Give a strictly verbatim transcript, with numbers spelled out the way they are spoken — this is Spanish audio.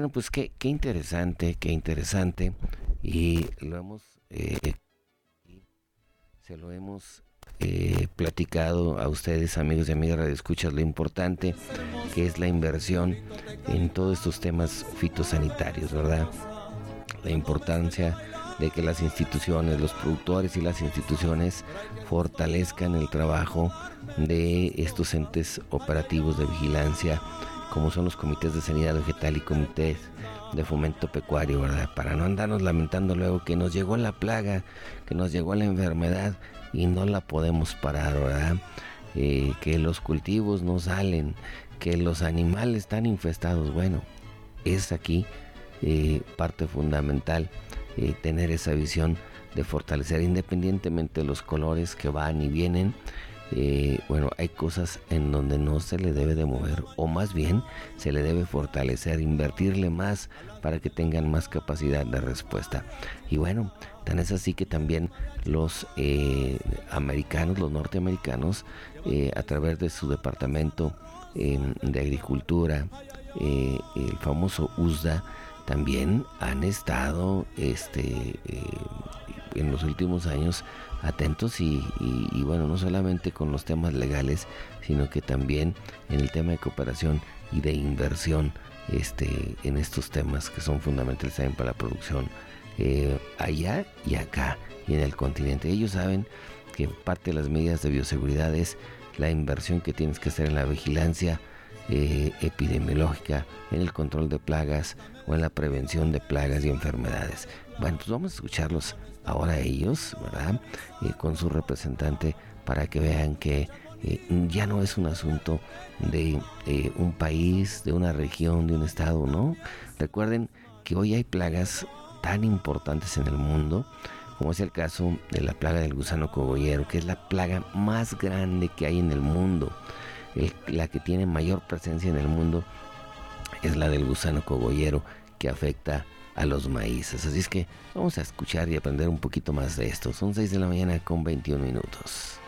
bueno, pues qué, qué interesante, qué interesante. Y lo hemos, eh, se lo hemos eh, platicado a ustedes, amigos y amigas de Escuchas, lo importante que es la inversión en todos estos temas fitosanitarios, ¿verdad? La importancia de que las instituciones, los productores y las instituciones fortalezcan el trabajo de estos entes operativos de vigilancia, como son los comités de sanidad vegetal y comités de fomento pecuario, ¿verdad? Para no andarnos lamentando luego que nos llegó la plaga, que nos llegó la enfermedad y no la podemos parar, ¿verdad? Eh, que los cultivos no salen, que los animales están infestados. Bueno, es aquí eh, parte fundamental eh, tener esa visión de fortalecer, independientemente de los colores que van y vienen. Eh, bueno, hay cosas en donde no se le debe de mover, o más bien se le debe fortalecer, invertirle más para que tengan más capacidad de respuesta. Y bueno, tan es así que también los eh, americanos, los norteamericanos, eh, a través de su departamento eh, de agricultura, eh, el famoso U S D A, también han estado este eh, en los últimos años atentos y, y, y bueno, no solamente con los temas legales, sino que también en el tema de cooperación y de inversión este en estos temas que son fundamentales también para la producción eh, allá y acá y en el continente. Ellos saben que parte de las medidas de bioseguridad es la inversión que tienes que hacer en la vigilancia eh, epidemiológica, en el control de plagas o en la prevención de plagas y enfermedades. Bueno, pues vamos a escucharlos ahora a ellos, ¿verdad? Eh, con su representante, para que vean que eh, ya no es un asunto de eh, un país, de una región, de un estado, ¿no? Recuerden que hoy hay plagas tan importantes en el mundo, como es el caso de la plaga del gusano cogollero, que es la plaga más grande que hay en el mundo. El, la que tiene mayor presencia en el mundo es la del gusano cogollero, que afecta a los maíces. Así es que vamos a escuchar y aprender un poquito más de esto. Son seis de la mañana con veintiún minutos.